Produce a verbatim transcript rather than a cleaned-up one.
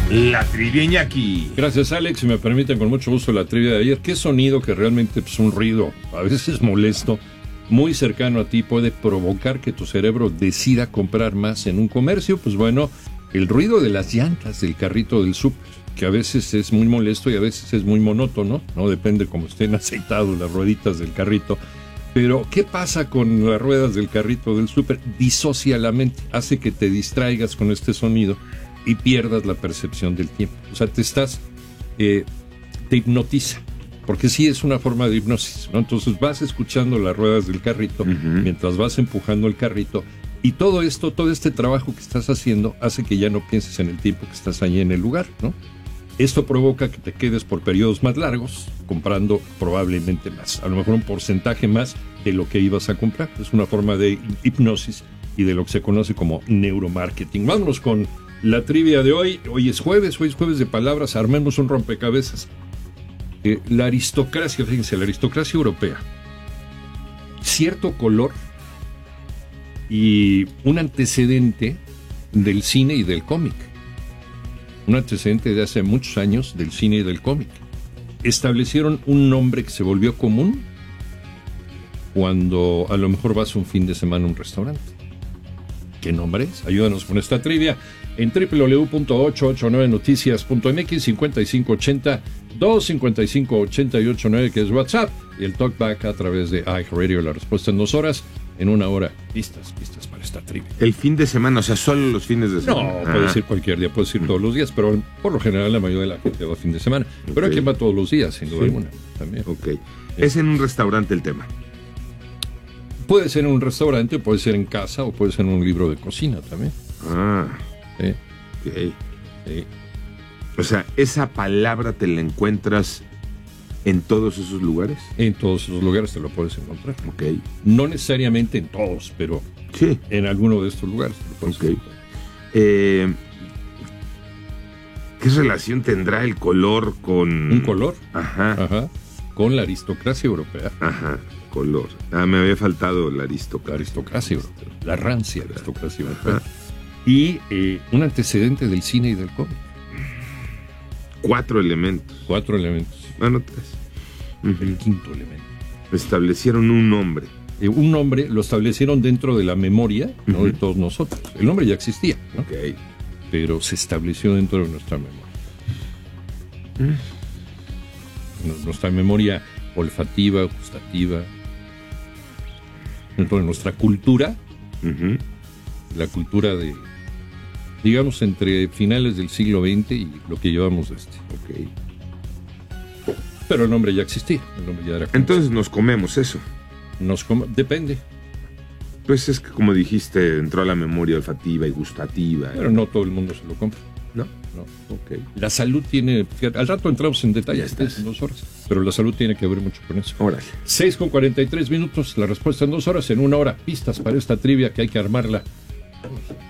La trivia Iñaki. Gracias, Alex. Si me permiten, con mucho gusto la trivia de ayer. ¿Qué sonido que realmente es pues, un ruido, a veces molesto, muy cercano a ti, puede provocar que tu cerebro decida comprar más en un comercio? Pues bueno, el ruido de las llantas del carrito del súper, que a veces es muy molesto y a veces es muy monótono, ¿no? Depende cómo estén aceitados las rueditas del carrito. Pero, ¿qué pasa con las ruedas del carrito del súper? Disocia la mente, hace que te distraigas con este sonido y pierdas la percepción del tiempo. O sea, te estás, eh, te hipnotiza, porque sí es una forma de hipnosis, ¿no? Entonces vas escuchando las ruedas del carrito, uh-huh, mientras vas empujando el carrito, y todo esto, todo este trabajo que estás haciendo hace que ya no pienses en el tiempo que estás ahí en el lugar, ¿no? Esto provoca que te quedes por periodos más largos, comprando probablemente más, a lo mejor un porcentaje más de lo que ibas a comprar. Es una forma de hipnosis y de lo que se conoce como neuromarketing. Vámonos con la trivia de hoy. Hoy es jueves, hoy es jueves de palabras, armemos un rompecabezas. Eh, la aristocracia, fíjense, la aristocracia europea, cierto color y un antecedente del cine y del cómic. Un antecedente de hace muchos años del cine y del cómic. Establecieron un nombre que se volvió común cuando a lo mejor vas un fin de semana a un restaurante. ¿Qué nombre es? Ayúdanos con esta trivia en doble u doble u doble u punto ochocientos ochenta y nueve noticias punto m x, cincuenta y cinco ochenta, doscientos cincuenta y cinco ochenta y ocho nueve, que es WhatsApp, y el talkback a través de iHeartRadio. La respuesta en dos horas, en una hora. Pistas, pistas para esta trivia. El fin de semana, o sea, solo los fines de semana. No, ah. puedes ir cualquier día, puedes ir todos los días, pero por lo general la mayoría de la gente va fin de semana. Okay. Pero hay quien va todos los días, sin duda sí. alguna. También. Ok. Es en un restaurante el tema. Puede ser en un restaurante, puede ser en casa, o puede ser en un libro de cocina también. Ah. Sí. Ok. Sí. O sea, ¿esa palabra te la encuentras en todos esos lugares? En todos esos lugares te lo puedes encontrar. Ok. No necesariamente en todos, pero sí. en alguno de estos lugares te lo puedes okay. encontrar. Eh, ¿Qué relación tendrá el color con...? ¿Un color? Ajá. Ajá. Con la aristocracia europea. Ajá. Color. Ah, me había faltado la aristocracia. La aristocracia europea. La rancia aristocracia europea. Ajá. Y eh, un antecedente del cine y del cómic. Cuatro elementos. Cuatro elementos. Bueno, tres. Uh-huh. El quinto elemento. Establecieron un nombre. Eh, un nombre lo establecieron dentro de la memoria, ¿no? Uh-huh. de todos nosotros. El nombre ya existía, ¿no? Okay. Pero se estableció dentro de nuestra memoria. Uh-huh. Nuestra memoria olfativa, gustativa, dentro de nuestra cultura, uh-huh. la cultura de, digamos, entre finales del siglo veinte y lo que llevamos de este. Okay. Pero el nombre ya existía. El nombre ya era conocido. Entonces nos comemos eso. Nos com- Depende. Pues es que, como dijiste, entró a la memoria olfativa y gustativa. Pero no todo el mundo se lo compra. ¿No? No. Ok. La salud tiene... Fíjate, al rato entramos en detalles en dos horas. Pero la salud tiene que ver mucho con eso. Órale. seis con cuarenta y tres minutos. La respuesta en dos horas. En una hora. Pistas para esta trivia que hay que armarla.